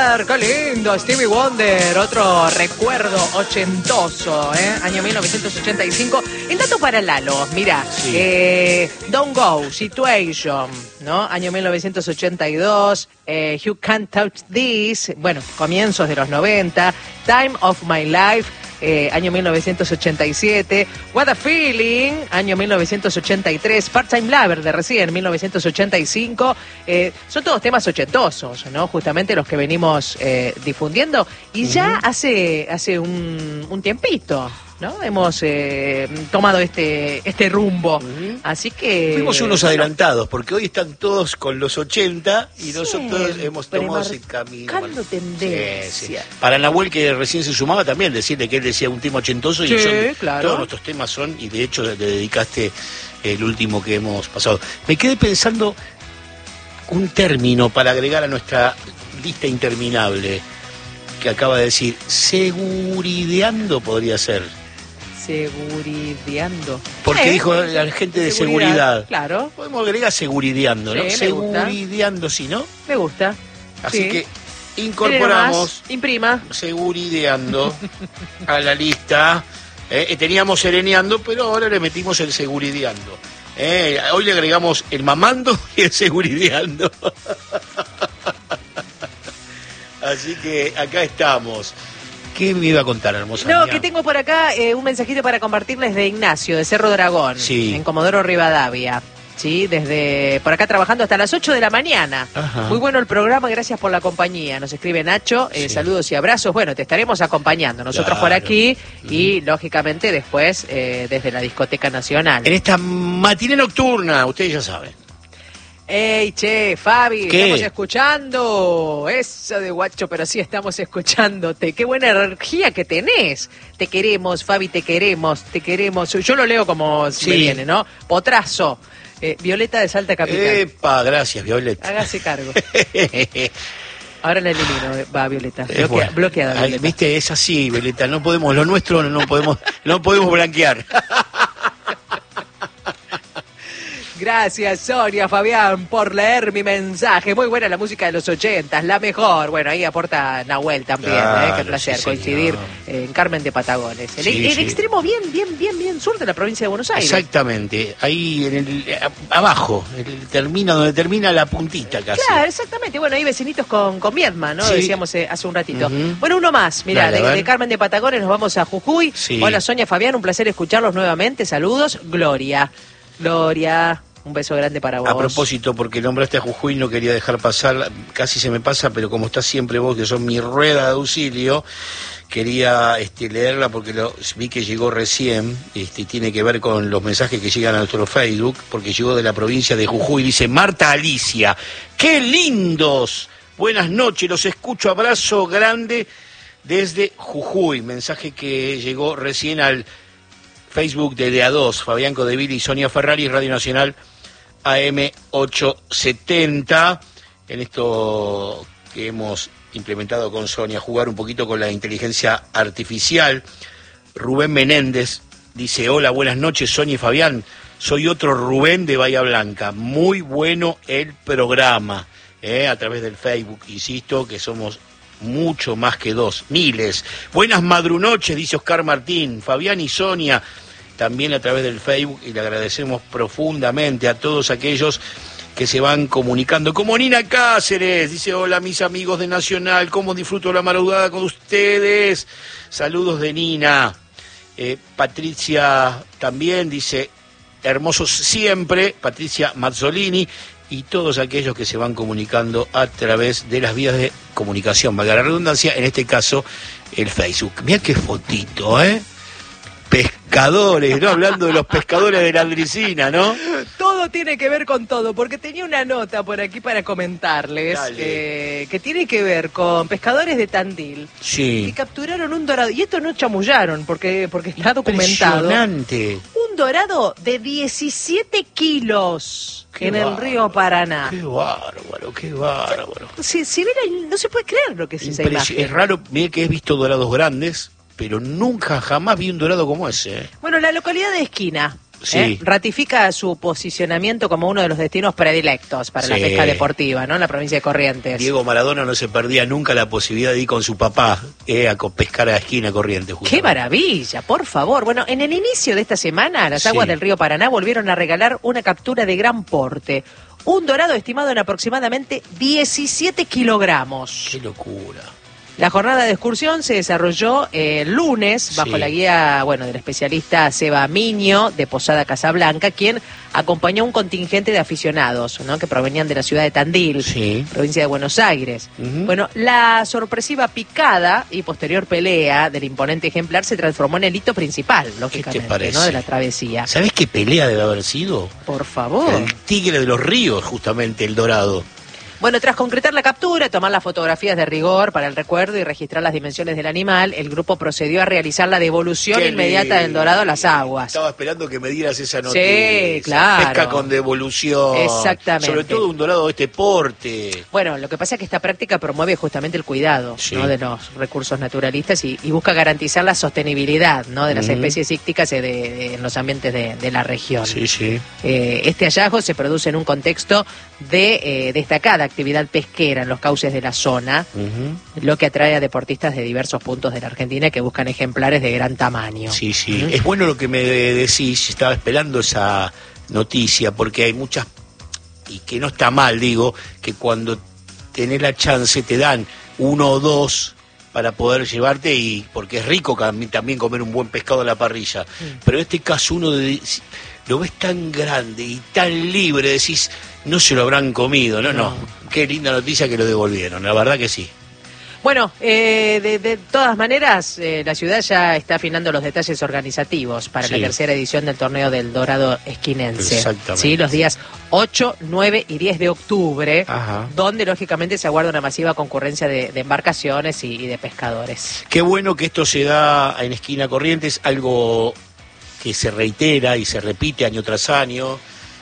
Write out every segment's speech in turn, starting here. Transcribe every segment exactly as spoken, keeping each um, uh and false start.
Wonder, qué lindo, Stevie Wonder, otro recuerdo ochentoso, ¿eh? Año mil novecientos ochenta y cinco. El dato para Lalo, mira, sí. eh, Don't Go, Situation, ¿no? Año mil novecientos ochenta y dos, eh, You Can't Touch This, bueno, comienzos de los noventa, Time of My Life, Eh, año mil novecientos ochenta y siete, What a Feeling, año mil novecientos ochenta y tres, Part-Time Lover de recién, mil novecientos ochenta y cinco, eh, son todos temas ochentosos, ¿no? Justamente los que venimos eh, difundiendo, y uh-huh. ya hace, hace un, un tiempito, ¿no? Hemos eh, tomado este, este rumbo, uh-huh. así que... Fuimos unos bueno, adelantados, porque hoy están todos con los ochenta y nosotros hemos tomado ese camino. Marcando tendencia. Sí, sí. Para Nahuel, que recién se sumaba, también decirle que él decía un tema ochentoso, sí, y son, claro. todos nuestros temas son, y de hecho le dedicaste el último que hemos pasado. Me quedé pensando un término para agregar a nuestra lista interminable, que acaba de decir, segurideando podría ser. Segurideando. Porque ¿Eh? dijo la gente de seguridad. seguridad. Claro. Podemos agregar segurideando, ¿no? Sí, segurideando, sí, ¿no? Me gusta. Así sí. que incorporamos imprima segurideando a la lista. Eh, teníamos sereneando, pero ahora le metimos el segurideando. Eh, hoy le agregamos el mamando y el segurideando. Así que acá estamos. ¿Qué me iba a contar, hermosa No, mía? que tengo por acá eh, un mensajito para compartirles de Ignacio, de Cerro Dragón, sí. en Comodoro Rivadavia. Sí, desde por acá trabajando hasta las ocho de la mañana. Ajá. Muy bueno el programa, gracias por la compañía. Nos escribe Nacho, eh, sí. saludos y abrazos. Bueno, te estaremos acompañando nosotros claro. por aquí y, lógicamente, después eh, desde la Discoteca Nacional. En esta matiné nocturna, ustedes ya saben. Ey, che, Fabi, ¿qué? Estamos escuchando eso de guacho, pero sí estamos escuchándote. Qué buena energía que tenés. Te queremos, Fabi, te queremos, te queremos. Yo lo leo como sí. me viene, ¿no? Potrazo, eh, Violeta de Salta Capital. Epa, gracias, Violeta. Hágase cargo. Ahora la elimino, va, Violeta. Bloquea, bueno. Bloqueada, Violeta. Ay, viste, es así, Violeta. No podemos, lo nuestro no podemos, no podemos blanquear. Gracias, Sonia, Fabián, por leer mi mensaje. Muy buena la música de los ochentas, la mejor. Bueno, ahí aporta Nahuel también, claro, ¿eh? Qué placer sí, coincidir eh, en Carmen de Patagones. El, sí, el sí. extremo bien, bien, bien, bien sur de la provincia de Buenos Aires. Exactamente, ahí en el, abajo, el, termina donde termina la puntita casi. Claro, exactamente. Bueno, ahí vecinitos con, con Viedma, ¿no? Sí. Decíamos eh, hace un ratito. Uh-huh. Bueno, uno más, mirá, de, de Carmen de Patagones nos vamos a Jujuy. Sí. Hola, Sonia, Fabián, un placer escucharlos nuevamente. Saludos, Gloria. Gloria... Un beso grande para vos. A propósito, porque nombraste a Jujuy, no quería dejar pasar, casi se me pasa, pero como estás siempre vos, que sos mi rueda de auxilio, quería este, leerla porque lo, vi que llegó recién, este, tiene que ver con los mensajes que llegan a nuestro Facebook, porque llegó de la provincia de Jujuy, dice Marta Alicia, ¡qué lindos! Buenas noches, los escucho, abrazo grande desde Jujuy, mensaje que llegó recién al Facebook de D A dos, Fabián Codeville y Sonia Ferrari, Radio Nacional A M ochocientos setenta, en esto que hemos implementado con Sonia, jugar un poquito con la inteligencia artificial. Rubén Menéndez dice, hola, buenas noches, Sonia y Fabián, soy otro Rubén de Bahía Blanca, muy bueno el programa, eh, a través del Facebook, insisto que somos mucho más que dos, miles. Buenas madrunoches, dice Oscar Martín, Fabián y Sonia, también a través del Facebook, y le agradecemos profundamente a todos aquellos que se van comunicando. Como Nina Cáceres, dice, hola mis amigos de Nacional, cómo disfruto la madrugada con ustedes. Saludos de Nina. Eh, Patricia también dice, hermosos siempre, Patricia Mazzolini, y todos aquellos que se van comunicando a través de las vías de comunicación, valga la redundancia, en este caso el Facebook. Mirá qué fotito, ¿eh? Pescadores, ¿no? Hablando de los pescadores de la Andricina, ¿no? Todo tiene que ver con todo, porque tenía una nota por aquí para comentarles, eh, que tiene que ver con pescadores de Tandil, sí, que capturaron un dorado, y esto no chamullaron, porque, porque está documentado. Impresionante. Un dorado de diecisiete kilos qué en bárbaro, el río Paraná. Qué bárbaro, qué bárbaro. Si, si ven, no se puede creer lo que es esa imagen. Es raro, mire que he visto dorados grandes, pero nunca, jamás vi un dorado como ese. ¿eh? Bueno, la localidad de Esquina, Sí. ¿eh? Ratifica su posicionamiento como uno de los destinos predilectos para Sí. la pesca deportiva, ¿no? En la provincia de Corrientes. Diego Maradona no se perdía nunca la posibilidad de ir con su papá eh, a co- pescar a la esquina Corrientes. ¡Qué maravilla! Por favor. Bueno, en el inicio de esta semana, las aguas Sí. del río Paraná volvieron a regalar una captura de gran porte. Un dorado estimado en aproximadamente diecisiete kilogramos. ¡Qué locura! La jornada de excursión se desarrolló eh, el lunes bajo Sí. la guía, bueno, del especialista Seba Miño de Posada Casablanca, quien acompañó un contingente de aficionados, ¿no? Que provenían de la ciudad de Tandil, Sí. provincia de Buenos Aires. Ujú. Bueno, la sorpresiva picada y posterior pelea del imponente ejemplar se transformó en el hito principal, lógicamente, parece? ¿no? De la travesía. ¿Sabés qué pelea debe haber sido? Por favor. El tigre de los ríos, justamente, el dorado. Bueno, tras concretar la captura, tomar las fotografías de rigor para el recuerdo y registrar las dimensiones del animal, el grupo procedió a realizar la devolución Qué inmediata del dorado a las aguas. Estaba esperando que me dieras esa Sí, noticia. claro. Pesca con devolución. Exactamente. Sobre todo un dorado de este porte. Bueno, lo que pasa es que esta práctica promueve justamente el cuidado, Sí. ¿no? de los recursos naturalistas y, y busca garantizar la sostenibilidad, ¿no? de las Ujú. especies ícticas de, de- en los ambientes de, de la región. Sí, sí. Eh, este hallazgo se produce en un contexto de eh, destacada actividad pesquera en los cauces de la zona, Ujú. lo que atrae a deportistas de diversos puntos de la Argentina que buscan ejemplares de gran tamaño. Sí, sí. Ujú. Es bueno lo que me decís. Estaba esperando esa noticia porque hay muchas, y que no está mal, digo, que cuando tenés la chance te dan uno o dos para poder llevarte, y porque es rico cam- también comer un buen pescado a la parrilla. Pero en este caso uno de- lo ves tan grande y tan libre, decís, no se lo habrán comido. No, no. No. Qué linda noticia que lo devolvieron, la verdad que sí. Bueno, eh, de, de todas maneras, eh, la ciudad ya está afinando los detalles organizativos para Sí. la tercera edición del torneo del Dorado Esquinense. Exactamente. Sí, los días ocho, nueve y diez de octubre, Ajá. donde lógicamente se aguarda una masiva concurrencia de, de embarcaciones y, y de pescadores. Qué bueno que esto se da en Esquina Corrientes, algo que se reitera y se repite año tras año.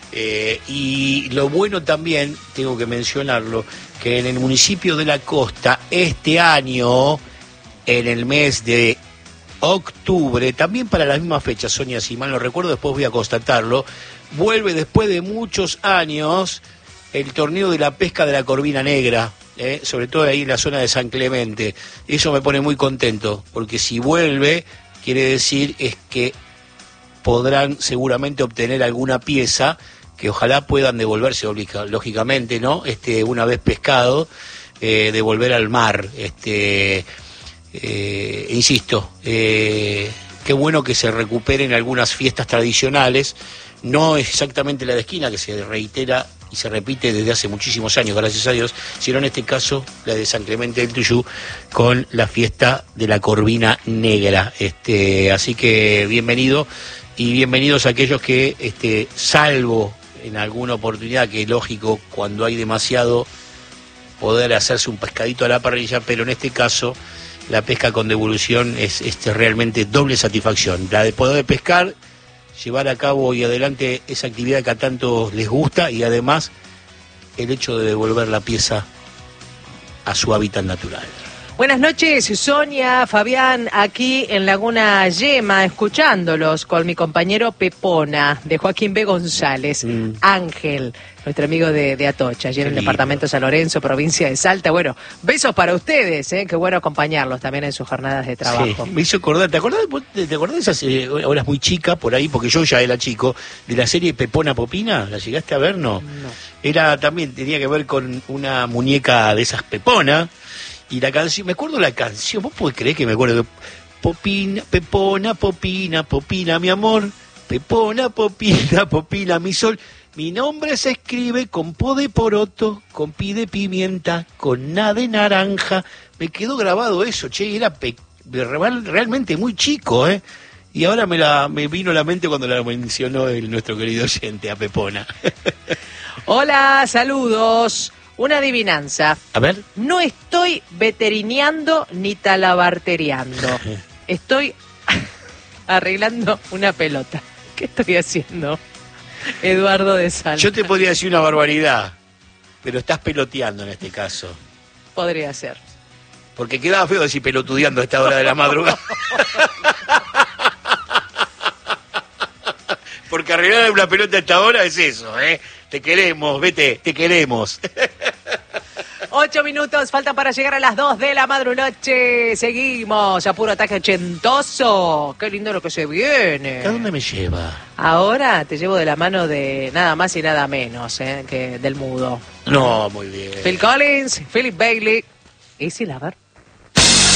Eh, y lo bueno también, tengo que mencionarlo, que en el municipio de La Costa, este año, en el mes de octubre, también para la misma fecha, Sonia, si mal no recuerdo, después voy a constatarlo, vuelve después de muchos años el torneo de la pesca de la corvina negra, eh, sobre todo ahí en la zona de San Clemente. Eso me pone muy contento, porque si vuelve, quiere decir es que podrán seguramente obtener alguna pieza que ojalá puedan devolverse, obliga- lógicamente, ¿no? Este, una vez pescado, eh, devolver al mar. Este, eh, insisto, eh, qué bueno que se recuperen algunas fiestas tradicionales, no exactamente la de esquina, que se reitera y se repite desde hace muchísimos años, gracias a Dios, sino en este caso la de San Clemente del Tuyú, con la fiesta de la corvina negra. Este, así que bienvenido y bienvenidos a aquellos que, este, salvo en alguna oportunidad, que es lógico cuando hay demasiado, poder hacerse un pescadito a la parrilla, pero en este caso la pesca con devolución es este, realmente doble satisfacción, la de poder pescar, llevar a cabo y adelante esa actividad que a tantos les gusta, y además el hecho de devolver la pieza a su hábitat natural. Buenas noches, Sonia, Fabián, aquí en Laguna Yema, escuchándolos con mi compañero Pepona, de Joaquín B. González, Mm. Ángel, nuestro amigo de, de Atocha, allí en Qué el lindo. departamento de San Lorenzo, provincia de Salta. Bueno, besos para ustedes, ¿eh? Qué bueno acompañarlos también en sus jornadas de trabajo. Sí, me hizo acordar, ¿te acordás, vos te, te acordás de esas, eh, eras muy chica por ahí, porque yo ya era chico, de la serie Pepona Popina? ¿La llegaste a ver? No. No. Era también, tenía que ver con una muñeca de esas Pepona, y la canción, me acuerdo la canción, vos podés creer que me acuerdo de Popina, Pepona, Popina, Popina, mi amor, Pepona, Popina, Popina, mi sol. Mi nombre se escribe con po de poroto, con pi de pimienta, con na de naranja. Me quedó grabado eso, che, y era pe- real- realmente muy chico, ¿eh? Y ahora me la me vino a la mente cuando la mencionó el, nuestro querido oyente, a Pepona. Hola, saludos. Una adivinanza. A ver. No estoy veterineando ni talabarteriando. Estoy arreglando una pelota. ¿Qué estoy haciendo? Eduardo de Salta. Yo te podría decir una barbaridad, pero estás peloteando en este caso. Podría ser. Porque quedaba feo decir pelotudeando a esta hora de la madrugada. Porque carrera de una pelota hasta ahora es eso, ¿eh? Te queremos, vete, te queremos. Ocho minutos faltan para llegar a las dos de la madrunoche. Seguimos a puro ataque ochentoso. Qué lindo lo que se viene. ¿A dónde me lleva? Ahora te llevo de la mano de nada más y nada menos eh, que del mudo. No, muy bien. Phil Collins, Philip Bailey, Easy Lover.